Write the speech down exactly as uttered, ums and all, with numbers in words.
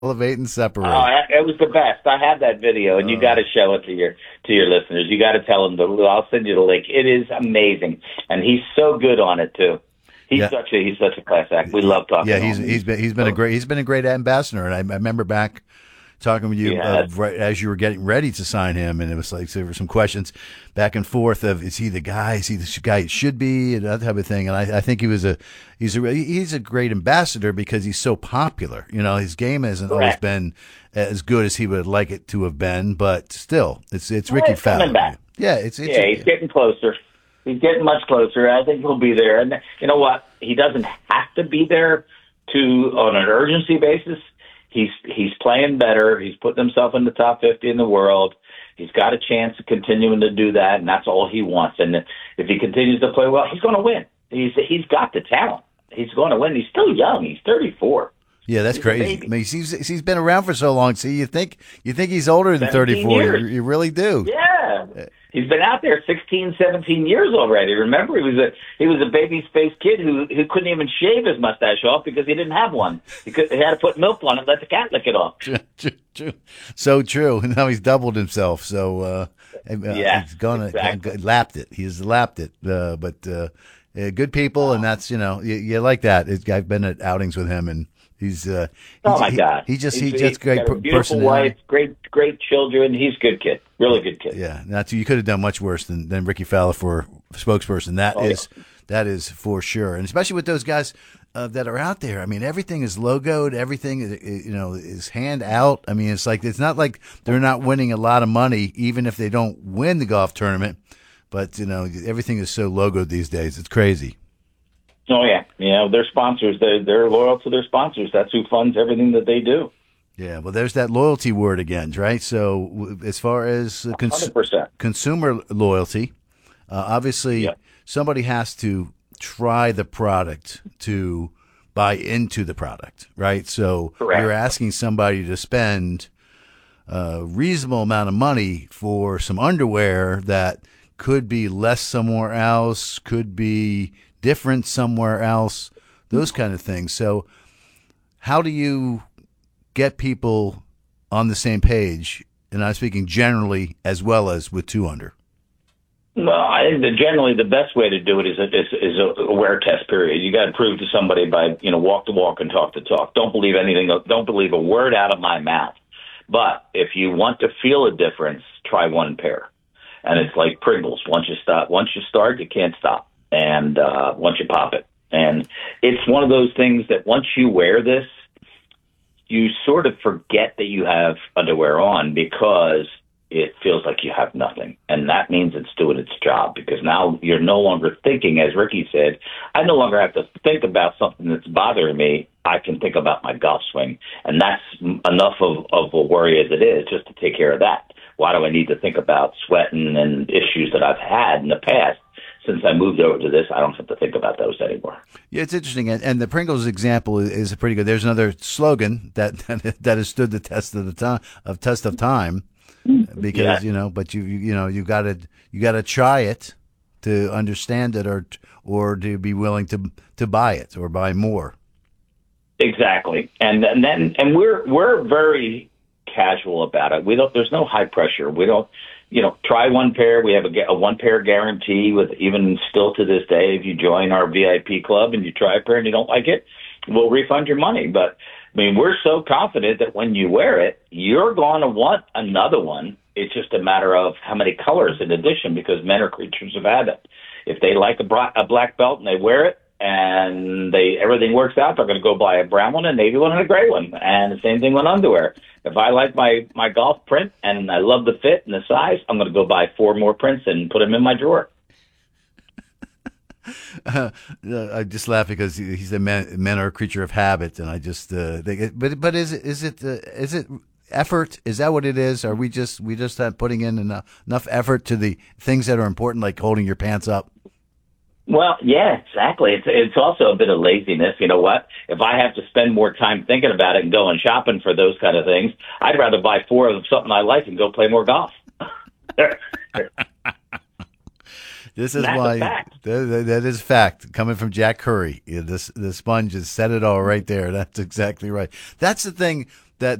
elevate and separate. Oh, it was the best. I have that video, and you Uh, got to show it to your to your listeners. You got to tell them. The, I'll send you the link. It is amazing, and he's so good on it too. He's Yeah. such a he's such a class act. We love talking. Yeah, to he's him. he's been he's been a great he's been a great ambassador, and I, I remember back talking with you uh, Yes. right as you were getting ready to sign him, and it was like there were some questions back and forth of is he the guy, is he the guy he should be, and that type of thing. And I, I think he was a he's a he's a great ambassador because he's so popular. You know, his game hasn't always Correct. been as good as he would like it to have been, but still, it's it's Well, Ricky it's coming Fowler. back. Yeah, it's, it's Yeah, he's getting closer. He's getting much closer. I think he'll be there. And you know what? He doesn't have to be there to on an urgency basis. He's he's playing better. He's putting himself in the top fifty in the world. He's got a chance of continuing to do that, and that's all he wants. And if he continues to play well, he's going to win. He's he's got the talent. He's going to win. He's still young. He's thirty-four. Yeah, that's He's a crazy. baby. I mean, he's he's been around for so long. See, you think you think he's older than seventeen thirty-four. You, years. you really do. Yeah. He's been out there sixteen, seventeen years already. Remember, he was a he was a baby-faced kid who who couldn't even shave his mustache off because he didn't have one. He, could, he had to put milk on it and let the cat lick it off. True, true, true. So true. And now he's doubled himself. So uh, uh, Yeah, he's gonna exactly. lapped it. He's lapped it. Uh, but uh, uh, good people, and that's you know you, you like that. It's, I've been at outings with him, and he's uh, Oh he's- my he, God! he just He's- he just he's great got a per- beautiful personality. wife, great great children. He's a good kid, really good kid. Yeah, that's you could have done much worse than, than Ricky Fowler for spokesperson. That Oh, is that is for sure, and especially with those guys uh, that are out there. I mean, everything is logoed. Everything is, is, you know is hand out. I mean, it's like it's not like they're not winning a lot of money, even if they don't win the golf tournament. But you know, everything is so logoed these days. It's crazy. Oh yeah, you know their sponsors. They they're loyal to their sponsors. That's who funds everything that they do. Yeah, well, there's that loyalty word again, right? So, w- as far as uh, cons- Hundred percent. consumer loyalty, uh, obviously Yep. somebody has to try the product to buy into the product, right? So Correct. you're asking somebody to spend a reasonable amount of money for some underwear that could be less somewhere else, could be different somewhere else, those kind of things. So how do you get people on the same page? And I'm speaking generally as well as with two under. Well, I think that generally the best way to do it is a, is, is a wear test period. You got to prove to somebody by you know walk the walk and talk the talk. Don't believe anything. Don't believe a word out of my mouth. But if you want to feel a difference, try one pair. And it's like Pringles. Once you stop, once you start, you can't stop. And uh, once you pop it, and it's one of those things that once you wear this, you sort of forget that you have underwear on because it feels like you have nothing. And that means it's doing its job because now you're no longer thinking, as Ricky said, I no longer have to think about something that's bothering me. I can think about my golf swing. And that's enough of, of a worry as it is just to take care of that. Why do I need to think about sweating and issues that I've had in the past? Since I moved over to this, I don't have to think about those anymore. Yeah, it's interesting, and, and the Pringles example is, is pretty good. There's another slogan that that has stood the test of the time of test of time, because Yeah. you know, but you you, you know you got to you got to try it to understand it, or or to be willing to to buy it or buy more. Exactly, and and then and we're we're very casual about it. We don't. There's no high pressure. We don't. You know, try one pair. We have a, gu- a one pair guarantee with even still to this day, if you join our V I P club and you try a pair and you don't like it, we'll refund your money. But I mean, we're so confident that when you wear it, you're going to want another one. It's just a matter of how many colors in addition, because men are creatures of habit. If they like a, bra- a black belt and they wear it and they everything works out, they're going to go buy a brown one, a navy one, and a gray one. And the same thing with underwear. If I like my, my golf print and I love the fit and the size, I'm going to go buy four more prints and put them in my drawer. Uh, I just laugh because he he said men, men are a creature of habit, and I just uh, they, but but is it is it uh, is it effort? Is that what it is? Are we just we just not putting in enough enough effort to the things that are important, like holding your pants up? Well, yeah, exactly. It's it's also a bit of laziness. You know what? If I have to spend more time thinking about it and going shopping for those kind of things, I'd rather buy four of something I like and go play more golf. This is That's a why fact. that, that- that is fact coming from Jack Curry. Yeah, this the sponge has said it all right there. That's exactly right. That's the thing